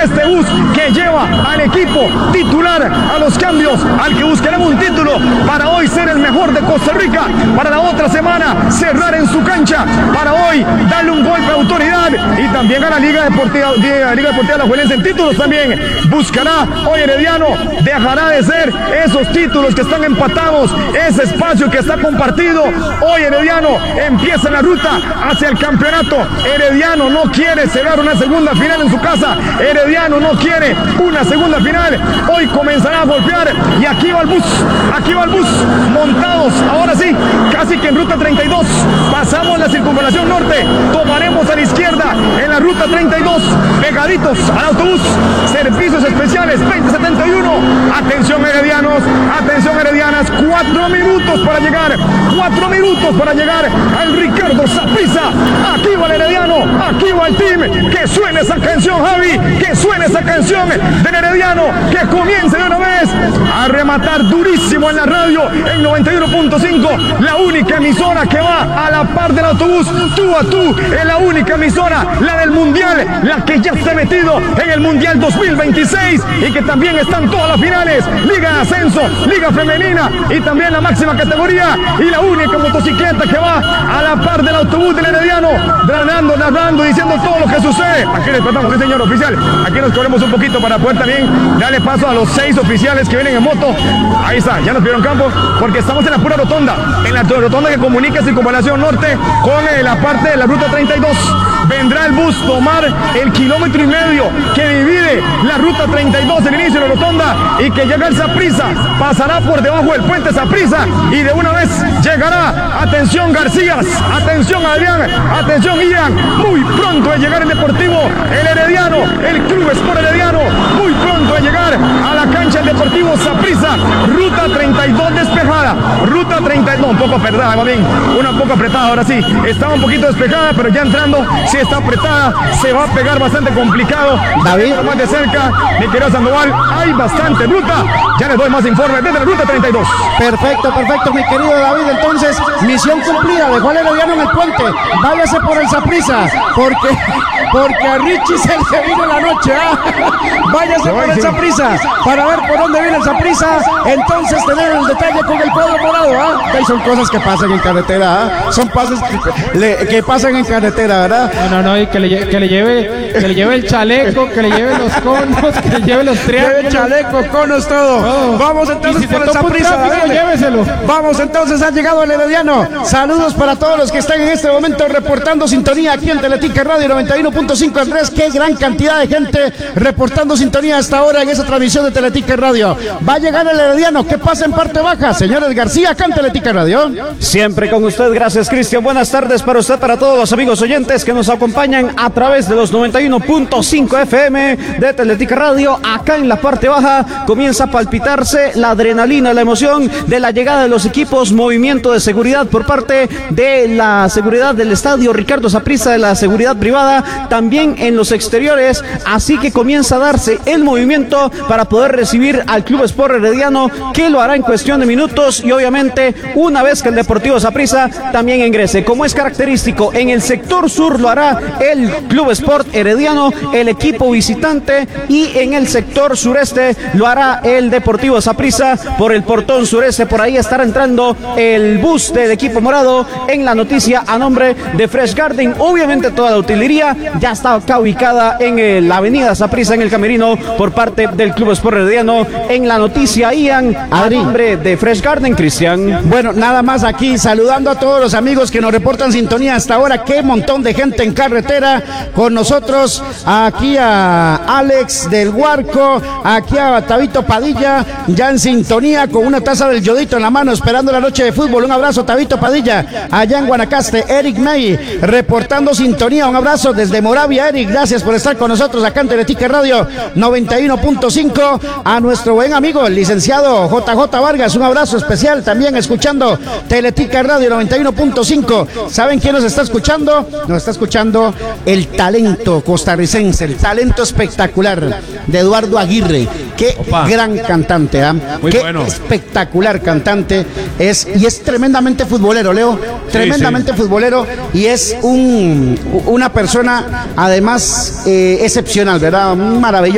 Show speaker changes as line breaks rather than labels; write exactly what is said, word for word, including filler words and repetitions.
este bus que lleva al equipo titular a los cambios, al que buscará un título para hoy ser el mejor de Costa Rica, para la otra semana cerrar en su cancha, para hoy darle un golpe de autoridad y también a la Liga Deportiva, la Liga Deportiva Alajuelense en títulos también. Buscará hoy Herediano, dejará de ser esos títulos que están empatados, ese espacio que está compartido. Hoy Herediano empieza la ruta hacia el campeonato. Herediano no quiere cerrar una segunda final en su casa. Herediano no quiere una segunda final. Hoy comenzará a golpear y aquí va el bus, aquí va el bus, montados, ahora sí, casi que en ruta treinta y dos. Pasamos la circunvalación norte, tomaremos a la izquierda en la ruta treinta y dos, pegaditos al autobús, servicios especiales veinte setenta y uno. Atención Heredianos, atención Heredianas, cuatro minutos para llegar, cuatro minutos para llegar al Ricardo Saprissa. Aquí va el Herediano, aquí va el team. Que suene esa canción, Javi, que suene esa canción del Herediano, que comience de una vez a rematar durísimo en la radio en noventa y uno punto cinco, la única emisora que va a la par del autobús, tú a tú, es la única emisora, la del Mundial, la que ya está metido en el Mundial dos mil veintiséis y que también están todas las finales, Liga de Ascenso, Liga Femenina y también la máxima categoría, y la única motocicleta que va a la par del autobús del Herediano, narrando, narrando, diciendo todo lo que sucede. Aquí les tratamos, sí señor oficial, aquí nos corremos un poquito para poder también darle paso a los seis oficiales que vienen en moto. Ahí está, ya nos vieron campo, porque estamos en la pura rotonda, en la rotonda que comunica Circunvalación Norte con eh, la parte de la ruta treinta y dos. Vendrá el bus tomar el kilómetro y medio que divide la ruta treinta y dos, el inicio de la rotonda, y que llega el Saprissa, pasará por debajo del puente Saprissa y de una vez llegará. Atención García, atención Adrián, atención Ian, muy pronto de llegar el Deportivo, el Herediano, el Club Sport Herediano, muy pronto de llegar a la cancha del Deportivo Saprissa. Ruta treinta y dos despejada, ruta treinta y dos, no, un poco apretada, más bien, una poco apretada, ahora sí, estaba un poquito despejada, pero ya entrando, sí está apretada, se va a pegar bastante complicado.
David,
más de cerca, mi querido Sandoval, hay bastante ruta, ya les doy más informes desde la ruta treinta y dos.
Perfecto, perfecto, mi querido David, entonces, misión cumplida, dejó al Herediano en el puente, váyase por el Saprissa, porque, porque a Richie se le vino la noche, ¿ah? Váyase por el Saprissa, para ver por dónde viene el Saprissa, entonces tener el detalle con el cuadro morado, ¿ah? Ahí son cosas que pasan en carretera, ¿ah? Son pases que, le, que pasan en carretera, ¿verdad?
No, no, no, y que le, que le lleve, que le lleve el chaleco, que le lleve los conos, que le lleve los triángulos.
Lleve chaleco, conos, todo.
Oh.
Vamos entonces
si
por el Saprissa,
lléveselo.
Vamos entonces, ha llegado el Herediano. Saludos para todos los que están en este momento reportando sintonía aquí en Teletica Radio noventa y uno punto cinco. Andrés, qué gran cantidad de gente reportando sintonía hasta ahora en esta transmisión de Teletica Radio. Va a llegar el Herediano, ¿qué pasa en parte baja? Señores García, acá en Teletica Radio.
Siempre con usted, gracias Cristian. Buenas tardes para usted, para todos los amigos oyentes que nos acompañan a través de los noventa y uno punto cinco F M de Teletica Radio. Acá en la parte baja comienza a palpitarse la adrenalina, la emoción de la llegada de los equipos, movimiento de seguridad por parte de la seguridad del estadio Ricardo Saprissa, de la seguridad privada, también en los exteriores, así que comienza a darse el movimiento para poder recibir al Club Sport Herediano, que lo hará en cuestión de minutos y obviamente una vez que el Deportivo Saprissa también ingrese. Como es característico, en el sector sur lo hará el Club Sport Herediano, el equipo visitante, y en el sector sureste lo hará el Deportivo Saprissa por el portón sureste. Por ahí estará entrando el bus del equipo morado en la noticia a nombre de Fresh Garden. Obviamente toda la utilería ya está acá ubicada en el, la avenida Saprissa, en el camerino por parte del Club Sport Herediano. En la noticia Ian a nombre de Fresh Garden, Cristian.
Bueno, nada más aquí saludando a todos los amigos que nos reportan sintonía hasta ahora. Qué montón de gente en carretera con nosotros. Aquí a Alex del Huarco, aquí a Tabito Padilla, ya en sintonía con una taza del yodito en la mano, esperando la noche de fútbol. Un abrazo, Tabito Padilla, allá en Guanacaste. Eric May reportando sintonía. Un abrazo desde Moravia, Eric. Gracias por estar con nosotros acá en Teletica Radio noventa y uno punto cinco. A nuestro buen amigo, el licenciado J J Vargas, un abrazo especial también escuchando Teletica Radio noventa y uno punto cinco. ¿Saben quién nos está escuchando? Nos está escuchando el talento costarricense, el talento espectacular de Eduardo Aguirre. Qué Opa. gran cantante, ¿eh?
Muy
Qué
bueno.
espectacular cantante es, y es tremendamente futbolero, Leo, tremendamente sí, sí. futbolero, y es un una persona además eh, excepcional, ¿verdad? Maravilloso.